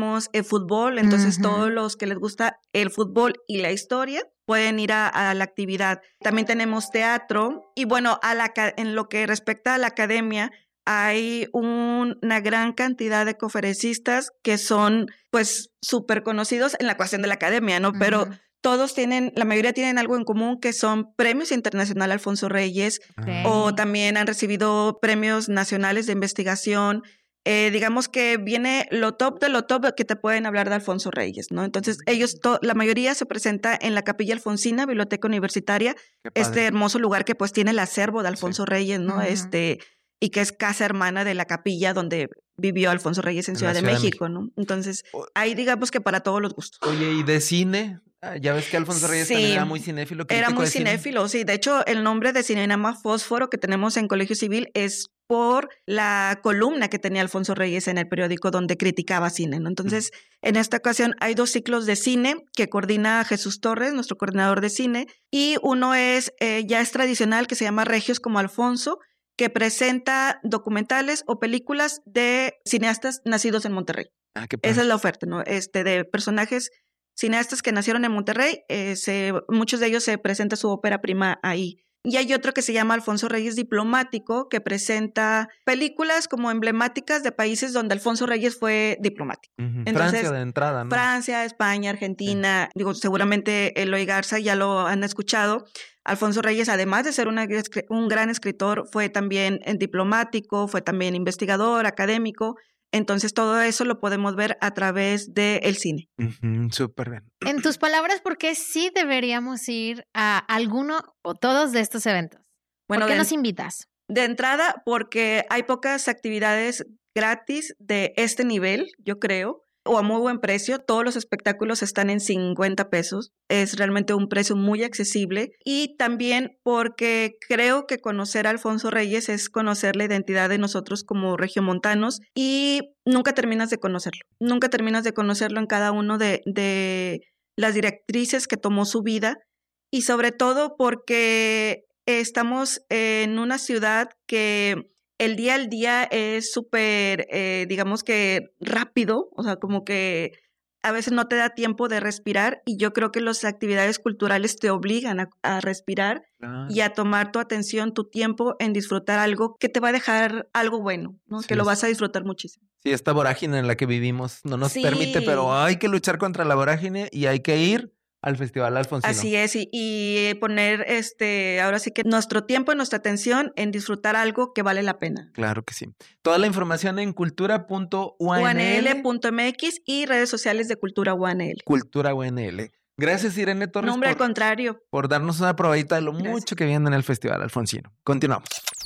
Fútbol, entonces todos los que les gusta el fútbol y la historia pueden ir a la actividad. También tenemos teatro y bueno, en lo que respecta a la academia, hay una gran cantidad de conferencistas que son pues súper conocidos en la cuestión de la academia, ¿no? Pero la mayoría tienen algo en común, que son premios internacional Alfonso Reyes, o también han recibido premios nacionales de investigación. Digamos que viene lo top de lo top que te pueden hablar de Alfonso Reyes, ¿no? Entonces la mayoría se presenta en la Capilla Alfonsina, Biblioteca Universitaria, este hermoso lugar que pues tiene el acervo de Alfonso Reyes, ¿no? Y que es casa hermana de la capilla donde vivió Alfonso Reyes en Ciudad de México, ¿no? Entonces, ahí digamos que para todos los gustos. Oye, ¿y de cine? Ya ves que Alfonso Reyes también era muy cinéfilo. Era muy cinéfilo, sí. De hecho, el nombre de Cinema Fósforo que tenemos en Colegio Civil es por la columna que tenía Alfonso Reyes en el periódico donde criticaba cine, ¿no? Entonces, en esta ocasión hay 2 ciclos de cine que coordina Jesús Torres, nuestro coordinador de cine, y uno ya es tradicional, que se llama Regios como Alfonso, que presenta documentales o películas de cineastas nacidos en Monterrey. Esa es la oferta, ¿no? De personajes cineastas que nacieron en Monterrey, muchos de ellos se presenta su ópera prima ahí. Y hay otro que se llama Alfonso Reyes Diplomático, que presenta películas como emblemáticas de países donde Alfonso Reyes fue diplomático. Entonces, Francia de entrada, ¿no? Francia, España, Argentina, seguramente Eloy Garza ya lo han escuchado. Alfonso Reyes, además de ser un gran escritor, fue también diplomático, fue también investigador, académico. Entonces, todo eso lo podemos ver a través del cine. Súper bien. En tus palabras, ¿por qué sí deberíamos ir a alguno o todos de estos eventos? ¿Por qué nos invitas? De entrada, porque hay pocas actividades gratis de este nivel, yo creo, o a muy buen precio. Todos los espectáculos están en 50 pesos. Es realmente un precio muy accesible. Y también porque creo que conocer a Alfonso Reyes es conocer la identidad de nosotros como regiomontanos, y nunca terminas de conocerlo. Nunca terminas de conocerlo en cada uno de las directrices que tomó su vida, y sobre todo porque estamos en una ciudad que el día al día es súper, digamos que rápido, o sea, como que a veces no te da tiempo de respirar, y yo creo que las actividades culturales te obligan a respirar y a tomar tu atención, tu tiempo en disfrutar algo que te va a dejar algo bueno, ¿no? Sí, que lo vas a disfrutar muchísimo. Sí, esta vorágine en la que vivimos no nos permite, pero hay que luchar contra la vorágine y hay que ir al Festival Alfonsino. Así es, y poner ahora sí que nuestro tiempo y nuestra atención en disfrutar algo que vale la pena. Claro que sí. Toda la información en cultura.unl.mx y redes sociales de Cultura UNL. Cultura UNL. Gracias, Irene Torres. No, hombre, al contrario. Por darnos una probadita de lo mucho que viene en el Festival Alfonsino. Continuamos.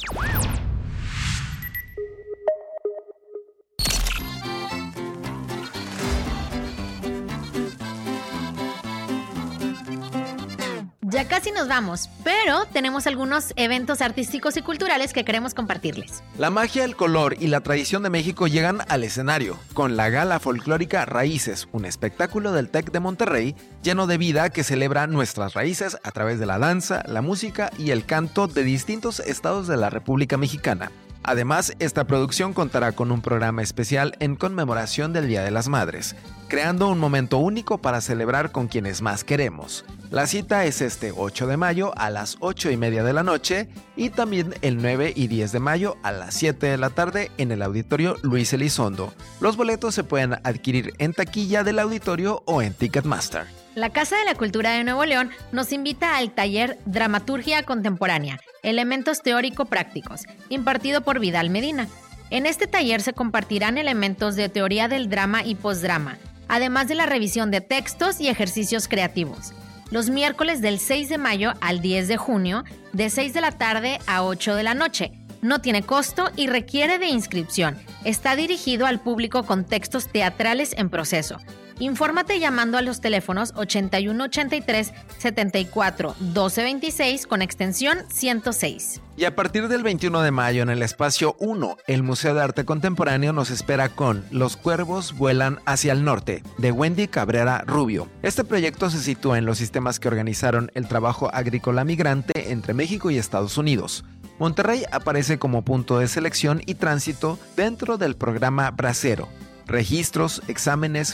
Ya casi nos vamos, pero tenemos algunos eventos artísticos y culturales que queremos compartirles. La magia, el color y la tradición de México llegan al escenario con la gala folclórica Raíces, un espectáculo del TEC de Monterrey lleno de vida que celebra nuestras raíces a través de la danza, la música y el canto de distintos estados de la República Mexicana. Además, esta producción contará con un programa especial en conmemoración del Día de las Madres, creando un momento único para celebrar con quienes más queremos. La cita es este 8 de mayo a las 8:30 de la noche y también el 9 y 10 de mayo a las 7 de la tarde en el Auditorio Luis Elizondo. Los boletos se pueden adquirir en taquilla del auditorio o en Ticketmaster. La Casa de la Cultura de Nuevo León nos invita al taller Dramaturgia Contemporánea, Elementos Teórico-Prácticos, impartido por Vidal Medina. En este taller se compartirán elementos de teoría del drama y postdrama, además de la revisión de textos y ejercicios creativos. Los miércoles del 6 de mayo al 10 de junio, de 6 de la tarde a 8 de la noche. No tiene costo y requiere de inscripción. Está dirigido al público con textos teatrales en proceso. Infórmate llamando a los teléfonos 8183 74 1226 con extensión 106. Y a partir del 21 de mayo en el Espacio 1, el Museo de Arte Contemporáneo nos espera con Los cuervos vuelan hacia el norte, de Wendy Cabrera Rubio. Este proyecto se sitúa en los sistemas que organizaron el trabajo agrícola migrante entre México y Estados Unidos. Monterrey aparece como punto de selección y tránsito dentro del programa Bracero. registros, exámenes,